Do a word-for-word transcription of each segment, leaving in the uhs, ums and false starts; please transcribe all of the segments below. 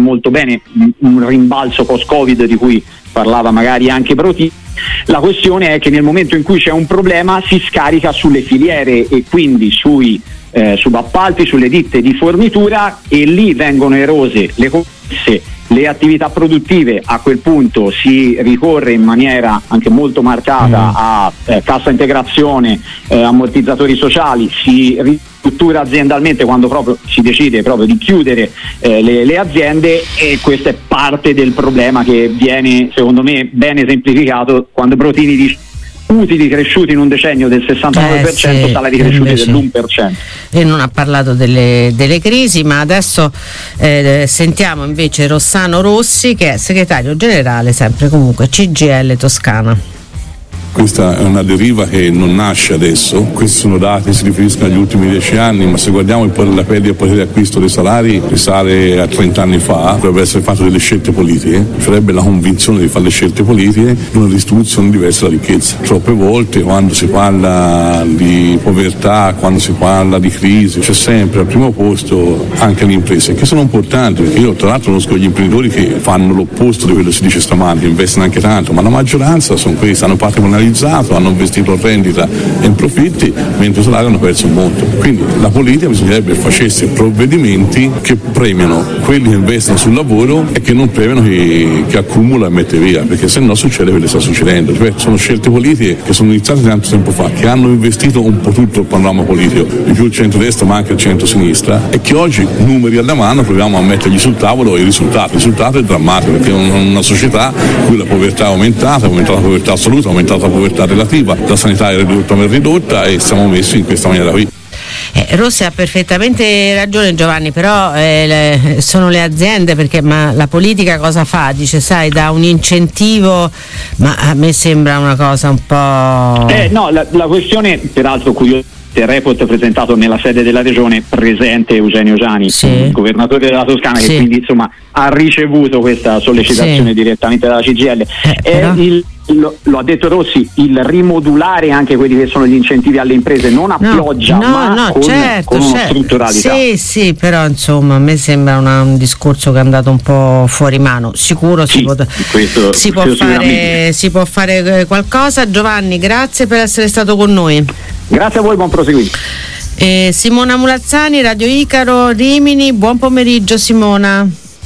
molto bene, un rimbalzo post-Covid di cui parlava magari anche Brotini. La questione è che nel momento in cui c'è un problema si scarica sulle filiere e quindi sui eh, subappalti, sulle ditte di fornitura, e lì vengono erose le commesse, le attività produttive. A quel punto si ricorre in maniera anche molto marcata a eh, cassa integrazione, eh, ammortizzatori sociali, si ristruttura aziendalmente quando proprio si decide proprio di chiudere eh, le, le aziende, e questa è parte del problema che viene secondo me ben esemplificato quando Brotini dice utili cresciuti in un decennio del sessantanove per cento, eh sì, salari cresciuti dell'uno per cento. E non ha parlato delle, delle crisi, ma adesso eh, sentiamo invece Rossano Rossi, che è segretario generale sempre comunque C G I L Toscana. Questa è una deriva che non nasce adesso, questi sono dati che si riferiscono agli ultimi dieci anni, ma se guardiamo il, la perdita del potere di acquisto dei salari risale a trenta anni fa, dovrebbe essere fatto delle scelte politiche, ci sarebbe la convinzione di fare le scelte politiche di una distribuzione diversa della ricchezza. Troppe volte quando si parla di povertà, quando si parla di crisi, c'è sempre al primo posto anche le imprese, che sono importanti, perché io tra l'altro conosco gli imprenditori che fanno l'opposto di quello che si dice stamani, investono anche tanto, ma la maggioranza sono questi, hanno patrimonializzato, hanno investito in rendita e in profitti, mentre i salari hanno perso molto. Quindi la politica bisognerebbe facesse provvedimenti che premiano quelli che investono sul lavoro e che non premiano chi, chi accumula e mette via, perché se no succede quello che sta succedendo. Cioè, sono scelte politiche che sono iniziate tanto tempo fa, che hanno investito un po' tutto il panorama politico, di più il centro-destra ma anche il centro-sinistra, e che oggi, numeri alla mano, proviamo a mettergli sul tavolo i risultati. Il risultato è drammatico, perché è una società in cui la povertà è aumentata, è aumentata la povertà assoluta, è aumentata la povertà relativa, la sanità è ridotta ma è ridotta, e siamo messi in questa maniera qui. Eh, Rossi ha perfettamente ragione Giovanni, però eh, le, sono le aziende, perché ma la politica cosa fa? Dice sai, dà un incentivo, ma a me sembra una cosa un po'... Eh, no, la, la questione, peraltro curiosa, il report presentato nella sede della regione, presente Eugenio Giani, sì, il governatore della Toscana, sì, che quindi insomma ha ricevuto questa sollecitazione, sì, direttamente dalla C G I L. Eh, eh, il, lo, lo ha detto Rossi, il rimodulare anche quelli che sono gli incentivi alle imprese, non a no, pioggia, no, ma no, con, certo, con una certo. strutturalità. Sì, sì, però insomma a me sembra una, un discorso che è andato un po' fuori mano. Sicuro sì, si, può, questo, si, può fare, si può fare qualcosa. Giovanni, grazie per essere stato con noi. Grazie a voi, buon proseguimento. Eh, Simona Mulazzani, Radio Icaro, Rimini, buon pomeriggio Simona.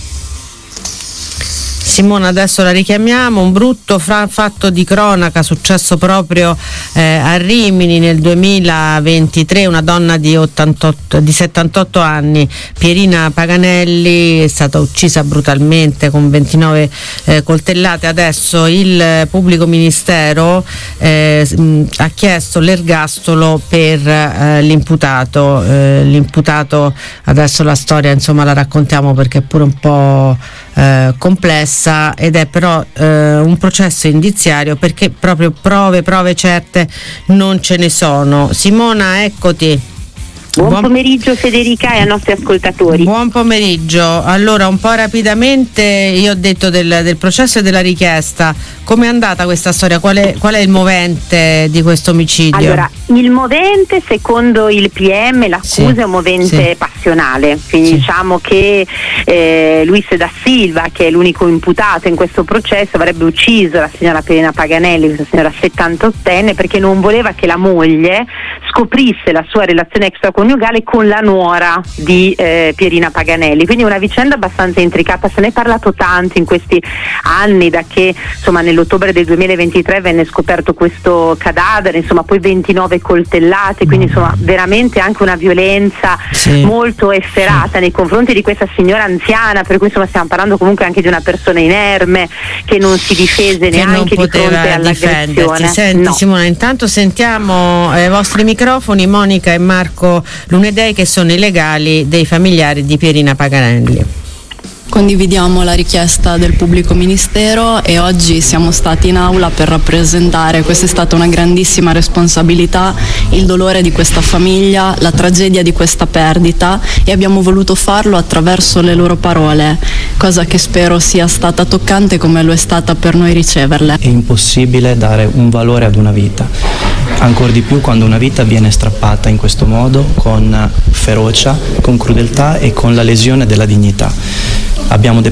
Simona adesso la richiamiamo. Un brutto fra- fatto di cronaca successo proprio eh, a Rimini nel duemilaventitré. Una donna di, ottantotto, di settantotto anni, Pierina Paganelli, è stata uccisa brutalmente con ventinove eh, coltellate. Adesso il pubblico ministero eh, mh, ha chiesto l'ergastolo per eh, l'imputato. Eh, l'imputato, adesso la storia insomma la raccontiamo perché è pure un po' eh, complessa, ed è però eh, un processo indiziario perché proprio prove, prove certe non ce ne sono. Simona, eccoti. Buon, buon pomeriggio Federica e ai nostri ascoltatori. Buon pomeriggio. Allora, un po' rapidamente, io ho detto del, del processo e della richiesta. Come è andata questa storia? Qual è, qual è il movente di questo omicidio? Allora, il movente, secondo il P M, l'accusa sì, è un movente sì. passionale, quindi sì. diciamo che eh, Luis da Silva, che è l'unico imputato in questo processo, avrebbe ucciso la signora Pierina Paganelli, questa signora settantottenne, perché non voleva che la moglie scoprisse la sua relazione extraconiugale con la nuora di eh, Pierina Paganelli. Quindi una vicenda abbastanza intricata, se ne è parlato tanto in questi anni, da che insomma nell'ottobre del duemilaventitré venne scoperto questo cadavere, insomma poi ventinove coltellate, quindi insomma veramente anche una violenza sì. molto efferata sì. nei confronti di questa signora anziana, per cui insomma stiamo parlando comunque anche di una persona inerme che non si difese che neanche di fronte all'aggressione. Senti no. Simona, intanto sentiamo i eh, vostri microfoni, Monica e Marco Lunedei, che sono i legali dei familiari di Pierina Paganelli. Condividiamo la richiesta del pubblico ministero e oggi siamo stati in aula per rappresentare, questa è stata una grandissima responsabilità, il dolore di questa famiglia, la tragedia di questa perdita, e abbiamo voluto farlo attraverso le loro parole, cosa che spero sia stata toccante come lo è stata per noi riceverle. È impossibile dare un valore ad una vita, ancor di più quando una vita viene strappata in questo modo, con ferocia, con crudeltà e con la lesione della dignità. Abbiamo